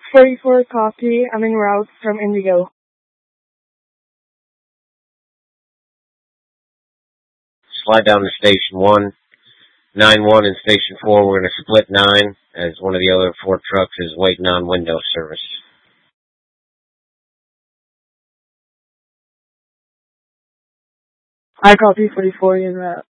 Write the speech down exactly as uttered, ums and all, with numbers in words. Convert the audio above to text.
forty-four copy. I'm en route from Indigo. Slide down to station one. nine one in station four. We're going to split nine as one of the other four trucks is waiting on window service. I copy forty-four en route.